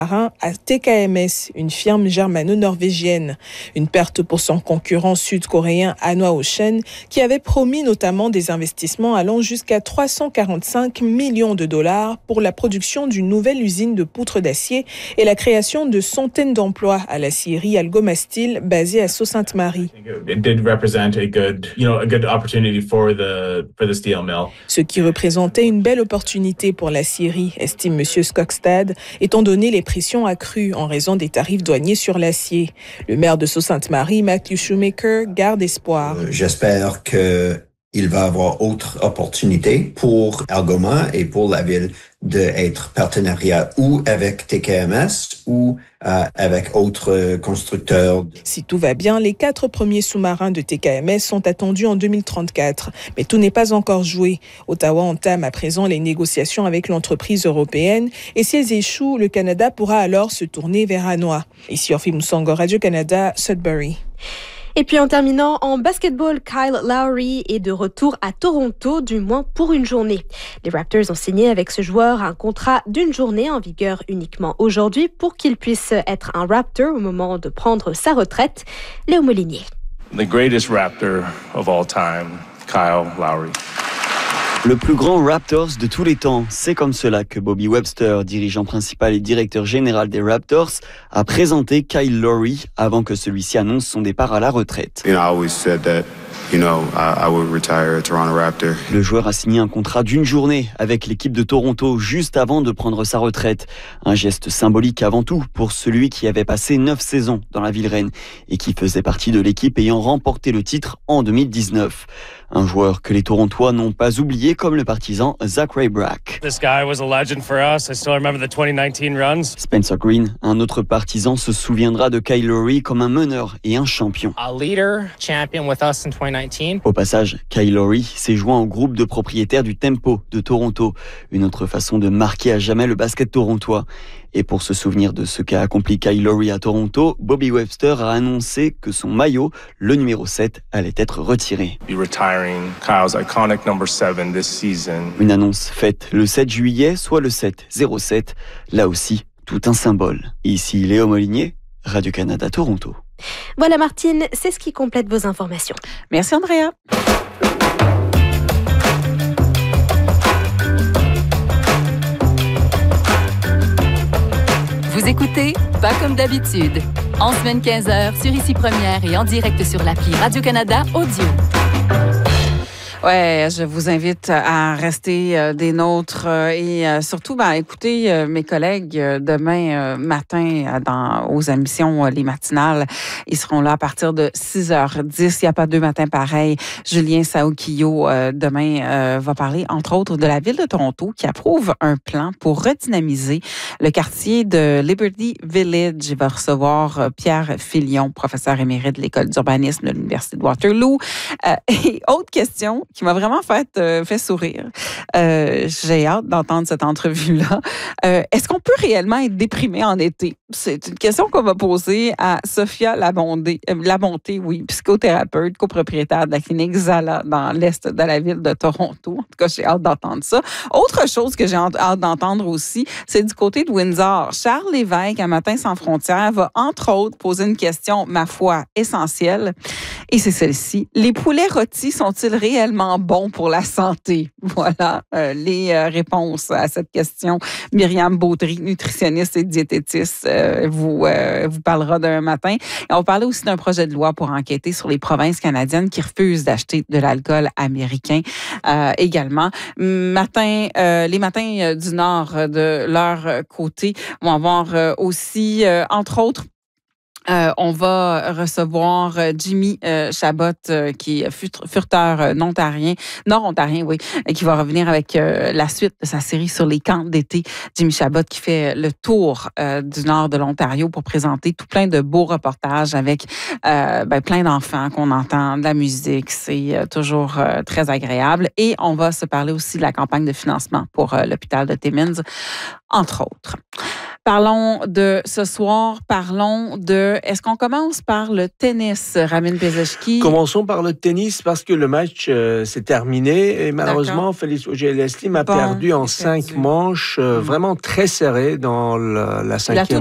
à TKMS, une firme germano-norvégienne. Une perte pour son concurrent sud-coréen Hanwha Ocean, qui avait promis notamment des investissements allant jusqu'à 345 millions de dollars pour la production d'une nouvelle usine de poutres d'acier et la création de centaines d'emplois à l'acierie Algomastil basée à Sault-Sainte-Marie. Ce qui représentait une belle opportunité pour l'acierie, estime M. Skogstad, étant donné les pression accrue en raison des tarifs douaniers sur l'acier. Le maire de Sault-Sainte-Marie, Matthew Shoemaker, garde espoir. J'espère qu'il va y avoir autre opportunités pour Algoma et pour la ville d'être partenariat ou avec TKMS ou avec autres constructeurs. Si tout va bien, les 4 premiers sous-marins de TKMS sont attendus en 2034. Mais tout n'est pas encore joué. Ottawa entame à présent les négociations avec l'entreprise européenne et si elles échouent, le Canada pourra alors se tourner vers Hanwha. Ici Orphée Moussango, Radio-Canada, Sudbury. Et puis en terminant, en basketball, Kyle Lowry est de retour à Toronto, du moins pour une journée. Les Raptors ont signé avec ce joueur un contrat d'une journée en vigueur uniquement aujourd'hui pour qu'il puisse être un Raptor au moment de prendre sa retraite. Léo Molinier. The greatest Raptor of all time, Kyle Lowry. Le plus grand Raptors de tous les temps, c'est comme cela que Bobby Webster, dirigeant principal et directeur général des Raptors, a présenté Kyle Lowry avant que celui-ci annonce son départ à la retraite. Le joueur a signé un contrat d'une journée avec l'équipe de Toronto juste avant de prendre sa retraite. Un geste symbolique avant tout pour celui qui avait passé 9 saisons dans la ville reine et qui faisait partie de l'équipe ayant remporté le titre en 2019. Un joueur que les Torontois n'ont pas oublié comme le partisan Zach Raybrack. Spencer Green, un autre partisan, se souviendra de Kyle Lowry comme un meneur et un champion. Au passage, Kyle Lowry s'est joint au groupe de propriétaires du Tempo de Toronto, une autre façon de marquer à jamais le basket torontois. Et pour se souvenir de ce qu'a accompli Kyle Lowry à Toronto, Bobby Webster a annoncé que son maillot, le numéro 7, allait être retiré. Une annonce faite le 7 juillet, soit le 7-07. Là aussi, tout un symbole. Ici Léo Molinier, Radio-Canada Toronto. Voilà Martine, c'est ce qui complète vos informations. Merci Andrea. Vous écoutez Pas comme d'habitude. En semaine 15h sur Ici Première et en direct sur l'appli Radio-Canada Audio. Ouais, je vous invite à rester des nôtres et surtout, écoutez mes collègues demain matin aux émissions Les Matinales. Ils seront là à partir de 6h10. Il n'y a pas 2 matins pareils. Julien Saoukio demain va parler, entre autres, de la Ville de Toronto qui approuve un plan pour redynamiser le quartier de Liberty Village. Il va recevoir Pierre Filion, professeur émérite de l'École d'urbanisme de l'Université de Waterloo. Et autre question qui m'a vraiment fait sourire. J'ai hâte d'entendre cette entrevue-là. Est-ce qu'on peut réellement être déprimé en été? C'est une question qu'on va poser à Sophia Labonté, psychothérapeute, copropriétaire de la clinique Zala dans l'est de la ville de Toronto. En tout cas, j'ai hâte d'entendre ça. Autre chose que j'ai hâte d'entendre aussi, c'est du côté de Windsor. Charles Lévesque, à Matin sans frontières, va entre autres poser une question, ma foi, essentielle. Et c'est celle-ci. Les poulets rôtis sont-ils réellement bons pour la santé? Voilà les réponses à cette question. Myriam Baudry, nutritionniste et diététiste, vous parlera d'un matin. Et on parlait aussi d'un projet de loi pour enquêter sur les provinces canadiennes qui refusent d'acheter de l'alcool américain également. Les matins du Nord de leur côté vont avoir aussi, entre autres, on va recevoir Jimmy Chabot, qui est furteur nord-ontarien, oui, qui va revenir avec la suite de sa série sur les camps d'été. Jimmy Chabot qui fait le tour du nord de l'Ontario pour présenter tout plein de beaux reportages avec plein d'enfants qu'on entend, de la musique. C'est toujours très agréable. Et on va se parler aussi de la campagne de financement pour l'hôpital de Timmins, entre autres. Parlons de ce soir, est-ce qu'on commence par le tennis, Ramin Bezeshki? Commençons par le tennis parce que le match s'est terminé et malheureusement, Félix Auger-Aliassime a perdu en 5 manches, vraiment très serré dans la cinquième